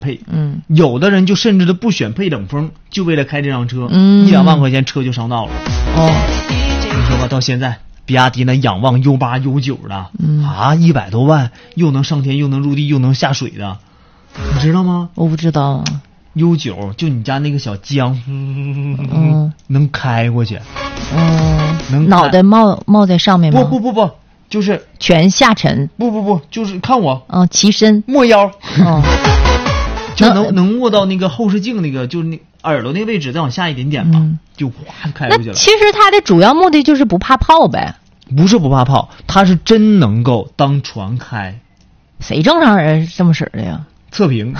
配，有的人就甚至都不选配等风，就为了开这辆车，1-2万块钱车就上道了。你说吧，到现在比亚迪那仰望 U8 U9 的，100多万，又能上天又能入地又能下水的，你知道吗？ 我不知道。 U9就你家那个小江，能开过去，能脑袋冒在上面吗？ 不，就是全下沉。 不，就是看我， 齐身没腰，就能没到那个后视镜那个，就是那耳朵那个位置，再往下一点点吧，就哗开过去了。 其实它的主要目的就是不怕泡呗。 不是不怕泡，它是真能够当船开。 谁正常人这么使的呀？ 测评。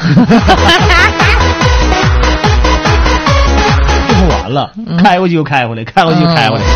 完了，开过去就开回来，开过去就开回来。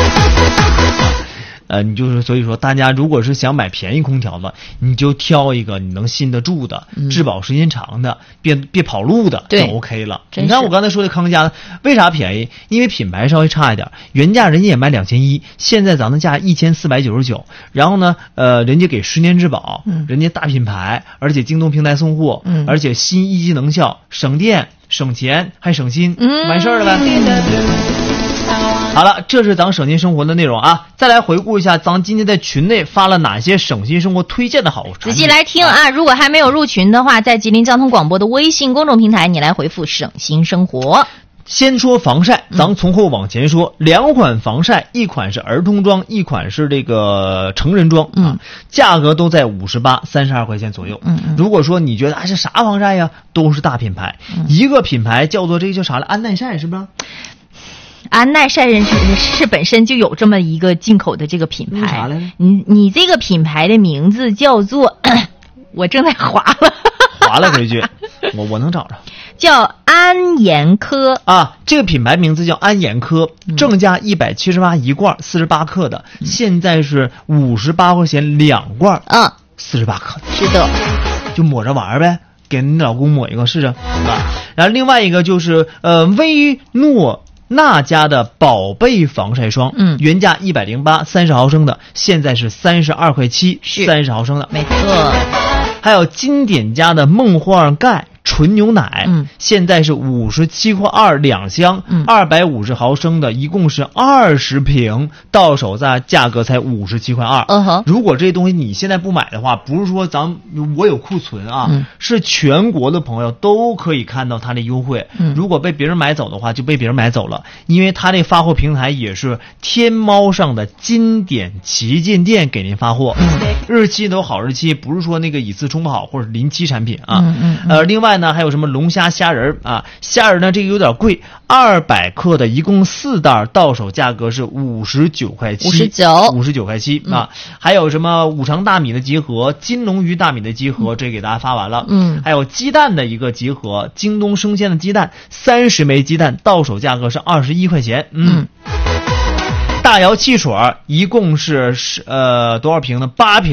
你就是所以说，大家如果是想买便宜空调的，你就挑一个你能信得住的、质保时间长的，别跑路的，就 OK 了。你看我刚才说的康佳，为啥便宜？因为品牌稍微差一点，原价人家也卖2100，现在咱们价1499。然后呢，人家给10年质保，人家大品牌，而且京东平台送货，而且新1级能效，省电。省钱还省心，完事儿了呗。好了，这是咱省心生活的内容啊。再来回顾一下，咱今天在群内发了哪些省心生活推荐的好产品。 仔细来听啊！如果还没有入群的话，在吉林交通广播的微信公众平台，你来回复省心生活。 先说防晒，咱们从后往前说，2款防晒，一款是儿童装，一款是这个成人装价格都在58、32块钱左右。如果说你觉得是啥防晒呀，都是大品牌。一个品牌叫做这个叫啥了？安耐晒是不是？ 安耐晒是本身就有这么一个进口的这个品牌。 啥来着？ 你这个品牌的名字叫做，我正在划了回去，我能找着。 叫安颜科啊，这个品牌名字叫安颜科，正价178一罐，48克的，现在是58块钱2罐，48克。 是的， 就抹着玩呗，给你老公抹一个试试啊。然后另外一个就是薇诺娜家的宝贝防晒霜，原价108 30毫升的，现在是32块7 30毫升的， 没错。 还有经典家的梦幻钙纯牛奶，现在是57块2两箱，250毫升的，一共是20瓶，到手价格才57块2。如果这些东西你现在不买的话，不是说我有库存啊，是全国的朋友都可以看到它的优惠。如果被别人买走的话，就被别人买走了，因为它那发货平台也是天猫上的经典旗舰店给您发货，日期都好日期，不是说那个以次充不好或者临期产品啊。另外呢，还有什么龙虾虾仁啊？虾仁呢，这个有点贵，200克的，一共4袋，到手价格是59块7 59块7啊。还有什么五常大米的集合，金龙鱼大米的集合，这给大家发完了。还有鸡蛋的一个集合，京东生鲜的鸡蛋，30枚鸡蛋，到手价格是21块钱。大窑汽水一共是多少瓶呢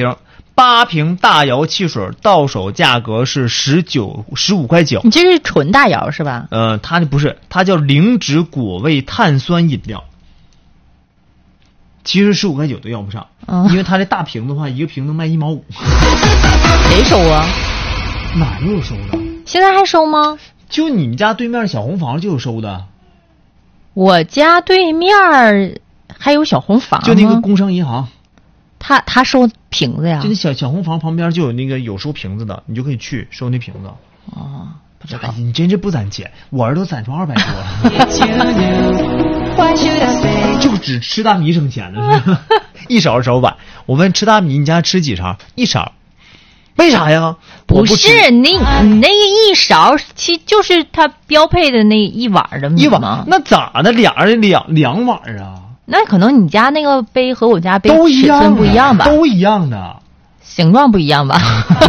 ？8瓶大窑汽水，到手价格是15块9。 你这是纯大窑是吧？ 它不是，它叫灵芝果味碳酸饮料。其实15块9都要不上，因为它这大瓶的话，一个瓶能卖1毛5。 谁收啊？ 哪有收的？ 现在还收吗？ 就你们家对面小红房就有收的。 我家对面还有小红房吗？ 就那个工商银行。 他收瓶子呀？ 就那小红房旁边就有那个有收瓶子的，你就可以去收那瓶子。 不知道。 你真是不攒钱，我儿子攒出200多了。就只吃大米省钱了，是吧？一勺碗。我问吃大米，你家吃几勺？1勺。为啥呀？ 不是你那个1勺，其就是他标配的那1碗的米吗？ 那咋的？俩人两碗啊？ 那可能你家那个杯和我家杯尺寸不一样吧？ 都一样的， 形状不一样吧？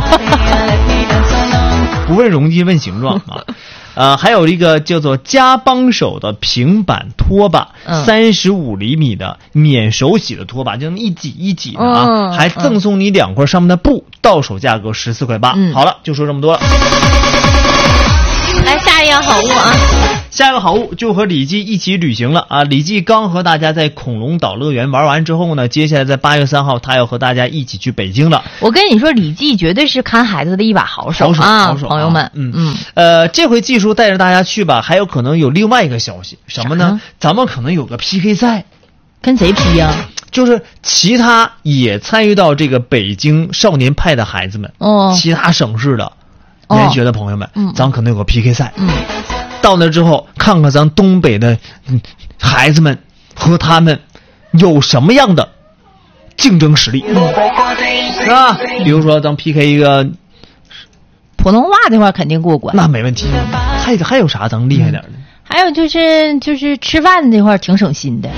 不问容积问形状啊。还有一个叫做家帮手的平板拖把，35厘米的免手洗的拖把，就那么一挤一挤的啊，还赠送你2块上面的布，到手价格14块8。好了，就说这么多了。 来下一样好物啊！ 下一个好物就和李记一起旅行了啊！李记刚和大家在恐龙岛乐园玩完之后呢，接下来在8月3号，他要和大家一起去北京了。 我跟你说，李记绝对是看孩子的一把好手啊，朋友们。 这回季叔带着大家去吧，还有可能有另外一个消息，什么呢？咱们可能有个 PK 赛， 跟谁 P 呀？ 就是其他也参与到这个北京少年派的孩子们，其他省市的研学的朋友们，咱可能有个 PK 赛。到那之后，看看咱东北的孩子们和他们有什么样的竞争实力，是吧？比如说，咱 PK 一个普通话这块肯定过关， 那没问题。还有啥咱厉害点的？ 还有就是吃饭这块挺省心的，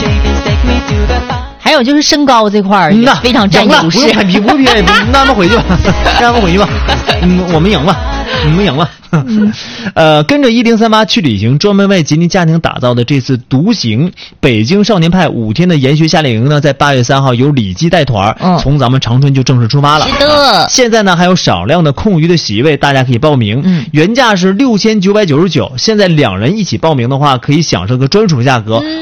还有就是身高这块也非常占优势。 不用那么回去吧，让我们回去吧。我们赢了，你们赢了。跟着1038去旅行，专门为吉林家庭打造的这次独行北京少年派5天的研学夏令营呢，在8月3号由李记带团，从咱们长春就正式出发了。 是的， 现在呢还有少量的空余的席位，大家可以报名。原价是6999，现在2人一起报名的话，可以享受个专属价格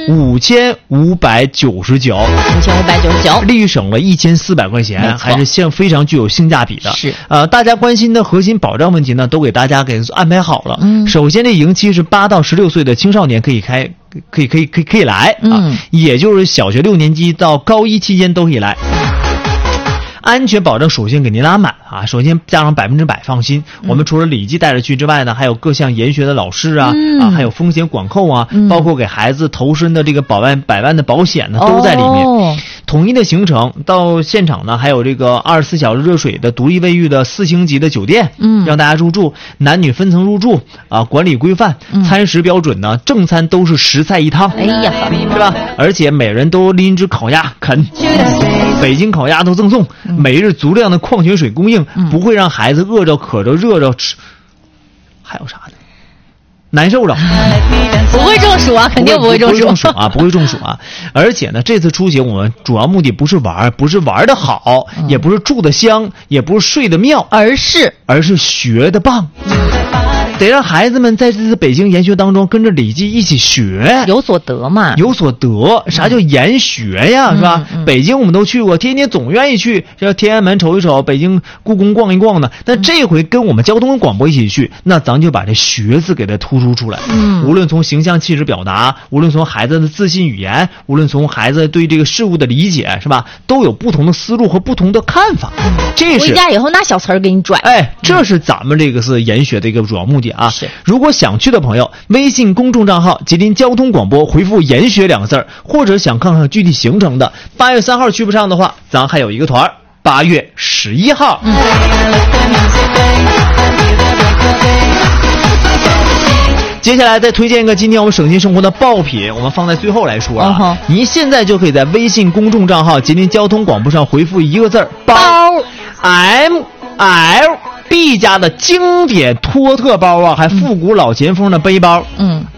5599，利省了1400块钱，还是非常具有性价比的。 是大家关心的核心保障问题呢，都给大家给安排好了。首先这营期是8到16岁的青少年可以来啊，也就是小学6年级到高1期间都可以来。安全保证首先给您拉满啊，首先加上100%放心。我们除了李记带着去之外呢，还有各项研学的老师啊，还有风险管控啊，包括给孩子投身的这个100万的保险呢，都在里面。统一的行程到现场呢，还有这个24小时热水的独立卫浴的4星级的酒店，让大家入住，男女分层入住啊，管理规范，餐食标准呢，正餐都是10菜1汤， 哎呀， 是吧？而且每人都拎只烤鸭啃，北京烤鸭都赠送，每日足量的矿泉水供应，不会让孩子饿着渴着热着吃。还有啥呢？难受着， 不会中暑啊，肯定不会中暑啊，不会中暑啊！而且呢，这次出行我们主要目的不是玩的好，也不是住的香，也不是睡的妙，而是学的棒。得让孩子们在这次北京研学当中跟着李记一起学， 有所得嘛。 有所得，啥叫研学呀？是吧？北京我们都去过，天天总愿意去这天安门瞅一瞅，北京故宫逛一逛的。那这回跟我们交通广播一起去，那咱就把这学字给它突出出来。无论从形象气质表达，无论从孩子的自信语言，无论从孩子对这个事物的理解，是吧？都有不同的思路和不同的看法。这是回家以后拿小词儿给你转。 这是咱们这个是研学的一个主要目的啊。如果想去的朋友，微信公众账号吉林交通广播回复研学2个字，或者想看看具体行程的，8月3号去不上的话，咱还有一个团，8月11号。接下来再推荐一个今天我们省心生活的爆品，我们放在最后来说啊。您现在就可以在微信公众账号吉林交通广播上回复1个字，包 MLB 家的经典托特包啊，还复古老前锋的背包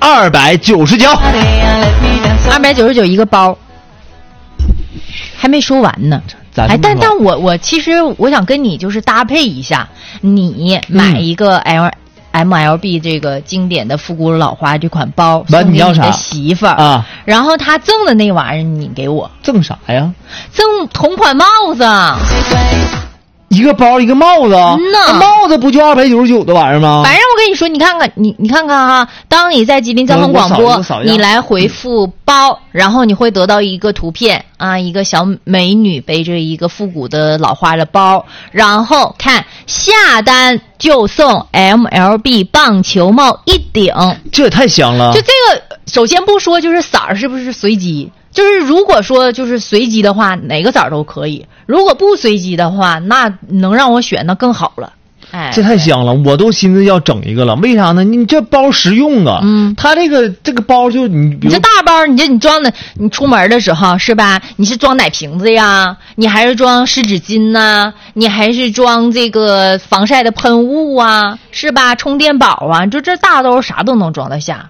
，299 一个包，还没说完呢。但我其实我想跟你就是搭配一下，你买一个MLB 这个经典的复古老花这款包，送给你的媳妇儿啊，然后他赠的那玩意儿你给我赠啥呀？ 赠同款帽子。 一个包一个帽子，那帽子不就299的玩意儿吗？ 反正我跟你说，你看看哈，当你在吉林交通广播，你来回复包，然后你会得到一个图片啊，一个小美女背着一个复古的老花的包，然后看下单就送 MLB 棒球帽1顶， 这也太香了。 就这个，首先不说就是色儿是不是随机。就是如果说就是随机的话，哪个色儿都可以；如果不随机的话，那能让我选那更好了。 这太香了，我都寻思要整一个了。为啥呢？你这包实用啊，它这个包就你这大包，你装的，你出门的时候是吧？你是装奶瓶子呀？你还是装湿纸巾呐？你还是装这个防晒的喷雾啊？是吧？充电宝啊？就这大兜啥都能装得下。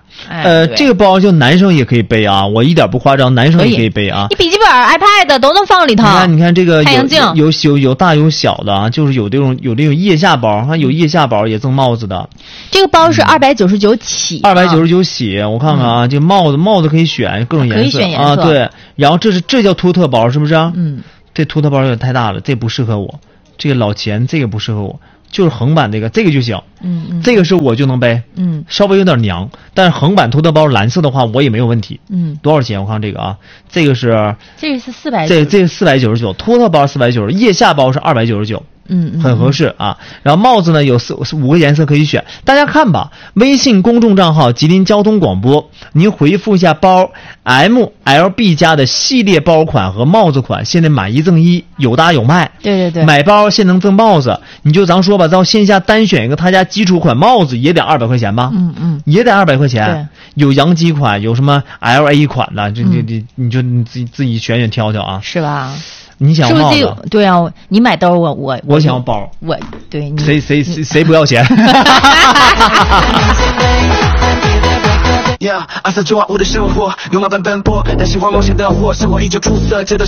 这个包就男生也可以背啊，我一点不夸张，男生也可以背啊。 你笔记本、iPad 都能放里头。 你看这个太阳镜有大有小的啊，就是有这种腋下包，还有腋下包也赠帽子的。 这个包是299起 ，299起，我看看啊，这帽子可以选各种颜色， 可以选颜色啊，对。然后这叫托特包，是不是？这托特包有点太大了，这不适合我。这个老钱，这个不适合我。就是横版这个就行，这个是我就能背，稍微有点娘，但是横版托特包蓝色的话我也没有问题，多少钱？我看这个啊，这个是 490， 这是499，托特包490，腋下包是299。很合适啊。然后帽子呢有5个颜色可以选，大家看吧。微信公众账号吉林交通广播，您回复一下包 MLB 家的系列包款和帽子款，现在买1赠1，有搭有卖。 对， 买包现能赠帽子，你就咱说吧，到线下单选一个他家基础款帽子也得200块钱吧？也得200块钱。有洋基款，有什么 LA 款的，你就自己选挑挑啊， 是吧？ 你想要帽子？ 对啊，你买兜我想要包， 对你谁不要钱？Yeah， 阿萨就我的生活，用老本奔波，但喜欢冒险的货，生活依旧出色，这都是。